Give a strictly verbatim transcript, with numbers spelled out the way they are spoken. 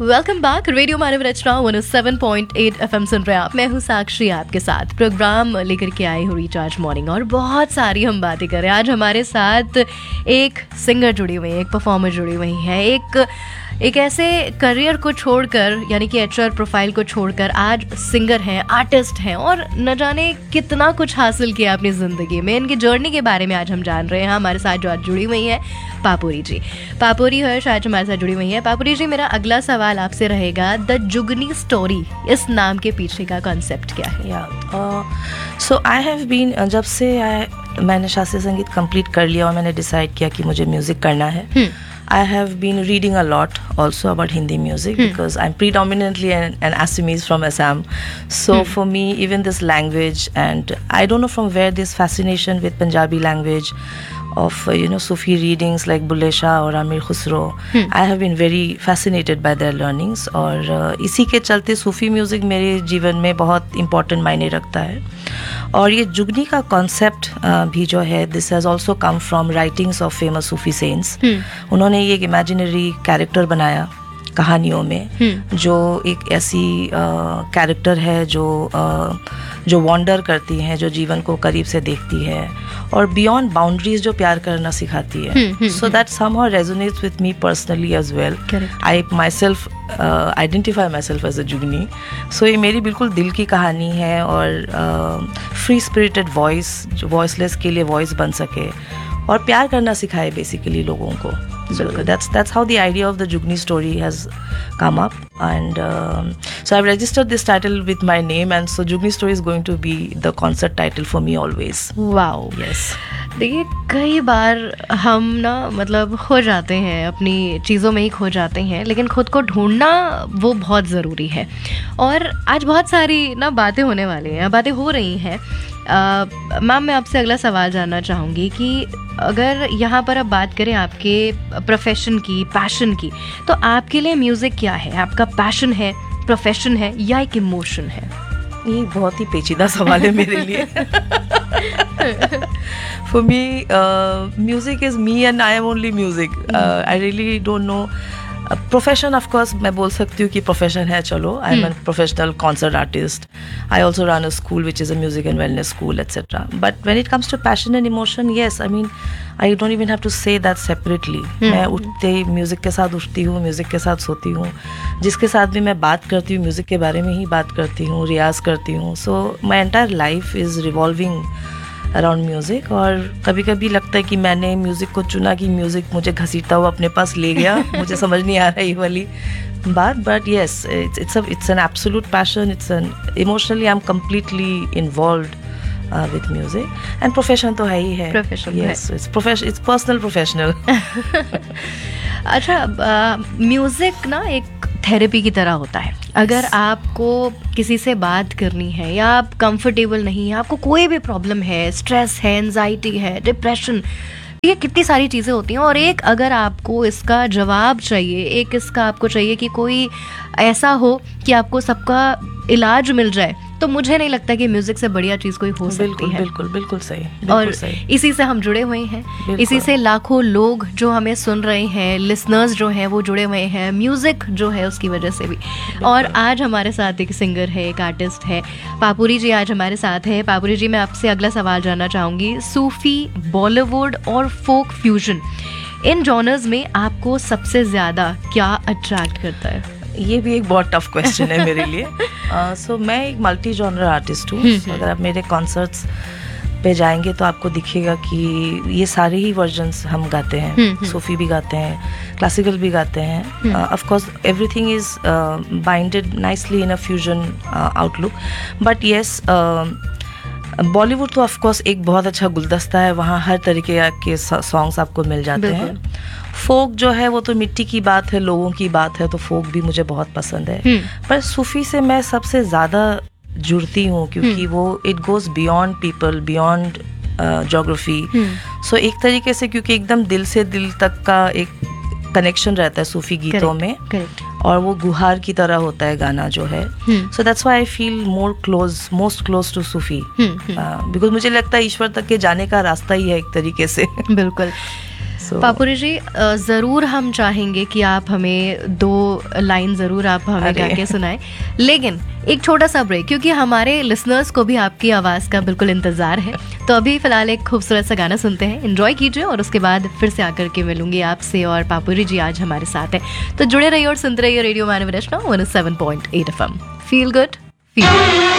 Welcome back. Radio मानव रचना one O seven point eight FM सुन रहे हैं आप। मैं हूँ साक्षी आपके साथ प्रोग्राम लेकर के आई हूँ रिचार्ज मॉर्निंग, और बहुत सारी हम बातें करें। आज हमारे साथ एक सिंगर जुड़ी हुई है, एक परफॉर्मर जुड़ी हुई है, एक एक ऐसे करियर को छोड़कर, यानी कि एचआर प्रोफाइल को छोड़कर आज सिंगर हैं, आर्टिस्ट हैं, और न जाने कितना कुछ हासिल किया अपनी ज़िंदगी में। इनकी जर्नी के बारे में आज हम जान रहे हैं। हमारे साथ जो आज जुड़ी हुई हैं पापूरी जी, पापूरी हर्ष आज हमारे साथ जुड़ी हुई हैं। पापूरी जी, मेरा अगला सवाल आपसे रहेगा, द जुगनी स्टोरी, इस नाम के पीछे का कॉन्सेप्ट क्या है? या सो आई हैव बीन, जब से I, मैंने शास्त्रीय संगीत कंप्लीट कर लिया और मैंने डिसाइड किया कि मुझे म्यूज़िक करना है, hmm. I have been reading a lot also about Hindi music hmm. because I'm predominantly an, an Assamese from Assam. So hmm. for me, even this language, and I don't know from where this fascination with Punjabi language of uh, you know Sufi readings like Bulle Shah or Amir Khusro. hmm. I have been very fascinated by their learnings, और uh, इसी के चलते सूफ़ी music मेरे जीवन में बहुत important मायने रखता है। और ये जुगनी का कॉन्सेप्ट uh, भी जो है, this has also come from writings of famous Sufi cents. उन्होंने ये एक इमेजिनरी कैरेक्टर बनाया कहानियों में, hmm. जो एक ऐसी कैरेक्टर uh, है जो uh, जो वॉन्डर करती हैं, जो जीवन को करीब से देखती है और बियॉन्ड बाउंड्रीज जो प्यार करना सिखाती है। So that somehow resonates with me personally as well. I my self identify my self as a जुगनी। सो ये मेरी बिल्कुल दिल की कहानी है, और फ्री स्पिरिटेड वॉइस, जो वॉइसलेस के लिए वॉइस बन सके और प्यार करना सिखाए बेसिकली लोगों को। So that's that's how the idea of the Jugni story has come up, and um, so I've registered this title with my name, and so Jugni story is going to be the concert title for me always. Wow. Yes. देखिए, कई बार हम ना मतलब खो जाते हैं, अपनी चीज़ों में ही खो जाते हैं, लेकिन खुद को ढूंढना वो बहुत ज़रूरी है। और आज बहुत सारी ना बातें होने वाली हैं, बातें हो रही हैं। मैम, मैं आपसे अगला सवाल जानना चाहूँगी कि अगर यहाँ पर अब बात करें आपके प्रोफेशन की, पैशन की, तो आपके लिए म्यूज़िक क्या है? आपका पैशन है, प्रोफेशन है, या एक इमोशन है? ये बहुत ही पेचीदा सवाल है मेरे लिए। For me, uh, music is me and I am only music. Uh, I really don't know. Profession of course मैं बोल सकती हूँ कि प्रोफेशन है, चलो, I am N professional concert artist. I also run a school which is a music and wellness school etcetera. But when it comes to passion and emotion, yes, I mean I don't even have to say that separately. मैं उठते ही music के साथ उठती हूँ, music के साथ सोती हूँ, जिसके साथ भी मैं बात करती हूँ म्यूज़िक के बारे में ही बात करती हूँ, रियाज़ करती हूँ। सो my entire life is revolving around music. और कभी कभी लगता है कि मैंने म्यूज़िक को चुना कि म्यूज़िक मुझे घसीटता हुआ अपने पास ले गया। मुझे समझ नहीं आ रहा ये वाली बात, but yes, it's it's it's an absolute passion. It's an emotionally I am completely involved with music. And profession तो है ही है, profession, yes, it's profession, it's personal professional. अच्छा, म्यूज़िक ना एक थेरेपी की तरह होता है। अगर आपको किसी से बात करनी है, या आप कंफर्टेबल नहीं है, आपको कोई भी प्रॉब्लम है, स्ट्रेस है, एंजाइटी है, डिप्रेशन, ये कितनी सारी चीज़ें होती हैं, और एक अगर आपको इसका जवाब चाहिए, एक इसका आपको चाहिए कि कोई ऐसा हो कि आपको सबका इलाज मिल जाए, तो मुझे नहीं लगता कि म्यूजिक से बढ़िया चीज़ कोई हो सकती है। बिल्कुल बिल्कुल सही, बिल्कुल और सही। इसी से हम जुड़े हुए हैं, इसी से लाखों लोग जो हमें सुन रहे हैं, लिसनर्स जो हैं वो जुड़े हुए हैं म्यूज़िक जो है उसकी वजह से भी। और आज हमारे साथ एक सिंगर है, एक आर्टिस्ट है, पापूरी जी आज हमारे साथ है। पापूरी जी, मैं आपसे अगला सवाल जानना चाहूँगी, सूफ़ी, बॉलीवुड और फोक फ्यूजन, इन जॉनर्स में आपको सबसे ज़्यादा क्या अट्रैक्ट करता है? ये भी एक बहुत टफ क्वेश्चन है मेरे लिए। सो uh, so, मैं एक मल्टी जॉनर आर्टिस्ट हूँ। so, अगर आप मेरे कॉन्सर्ट्स पे जाएंगे तो आपको दिखेगा कि ये सारे ही वर्जन्स हम गाते हैं। सूफी भी गाते हैं, क्लासिकल भी गाते हैं। Of course everything is binded nicely in a fusion outlook. But yes, Bollywood तो ऑफ कोर्स एक बहुत अच्छा गुलदस्ता है, वहाँ हर तरीके के सॉन्ग्स आपको मिल जाते हैं। फोक जो है वो तो मिट्टी की बात है, लोगों की बात है, तो फोक भी मुझे बहुत पसंद है। पर सूफी से मैं सबसे ज़्यादा जुड़ती हूँ, क्योंकि वो it goes beyond people, beyond geography. सो एक तरीके से, क्योंकि एकदम दिल से दिल तक का एक कनेक्शन रहता है सूफी गीतों में, और वो गुहार की तरह होता है गाना जो है। So that's why I feel more close, most close to Sufi, because मुझे लगता है ईश्वर तक के जाने का रास्ता ही है एक तरीके से। बिल्कुल। So, पापुरी जी, अ, ज़रूर हम चाहेंगे कि आप हमें दो लाइन ज़रूर आप हमें गा के सुनाएं, लेकिन एक छोटा सा ब्रेक, क्योंकि हमारे लिसनर्स को भी आपकी आवाज़ का बिल्कुल इंतज़ार है। तो अभी फ़िलहाल एक खूबसूरत सा गाना सुनते हैं, एंजॉय कीजिए, और उसके बाद फिर से आकर के मिलूंगी आपसे। और पापुरी जी आज हमारे साथ हैं, तो जुड़े रहिए और सुनते रहिए रेडियो मानव रचना one seven point eight F M. Feel good, feel